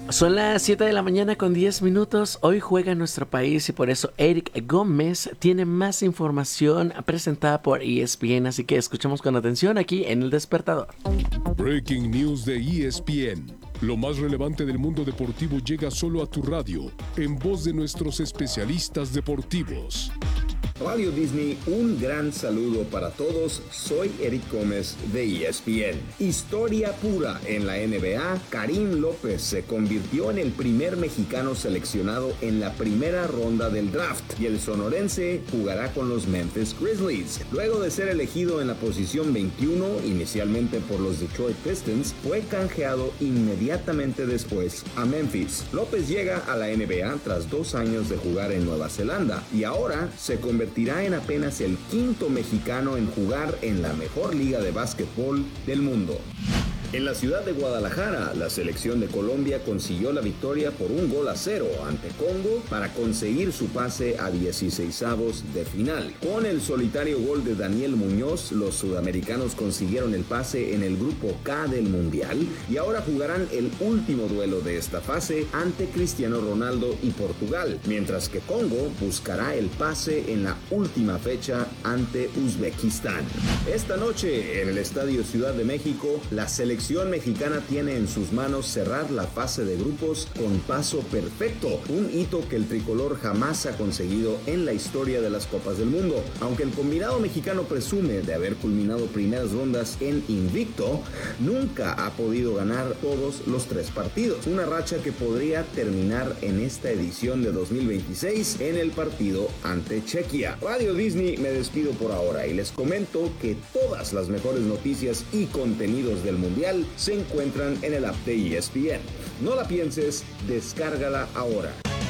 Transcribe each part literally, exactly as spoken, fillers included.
Son las siete de la mañana con diez minutos. Hoy juega nuestro país y por eso Eric Gómez tiene más información presentada por E S P N. Así que escuchemos con atención aquí en El Despertador. Breaking News de E S P N. Lo más relevante del mundo deportivo llega solo a tu radio, en voz de nuestros especialistas deportivos. Radio Disney, un gran saludo para todos. Soy Eric Gómez de E S P N. Historia pura en la N B A. Karim López se convirtió en el primer mexicano seleccionado en la primera ronda del draft y el sonorense jugará con los Memphis Grizzlies. Luego de ser elegido en la posición veintiuno, inicialmente por los Detroit Pistons, fue canjeado inmediatamente después a Memphis. López llega a la N B A tras dos años de jugar en Nueva Zelanda y ahora se convirtió en apenas el quinto mexicano en jugar en la mejor liga de básquetbol del mundo. En la ciudad de Guadalajara, la selección de Colombia consiguió la victoria por un gol a cero ante Congo para conseguir su pase a dieciseisavos de final. Con el solitario gol de Daniel Muñoz, los sudamericanos consiguieron el pase en el grupo K del Mundial y ahora jugarán el último duelo de esta fase ante Cristiano Ronaldo y Portugal, mientras que Congo buscará el pase en la última fecha ante Uzbekistán. Esta noche, en el Estadio Ciudad de México, la selección La selección mexicana tiene en sus manos cerrar la fase de grupos con paso perfecto, un hito que el tricolor jamás ha conseguido en la historia de las Copas del Mundo. Aunque el combinado mexicano presume de haber culminado primeras rondas en invicto, nunca ha podido ganar todos los tres partidos, una racha que podría terminar en esta edición de dos mil veintiséis en el partido ante Chequia. Radio Disney, me despido por ahora y les comento que todas las mejores noticias y contenidos del Mundial se encuentran en el app de E S P N. No la pienses, descárgala ahora.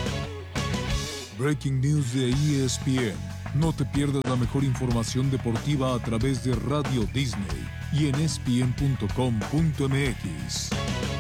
Breaking News de E S P N. No te pierdas la mejor información deportiva a través de Radio Disney y en E S P N punto com punto M X.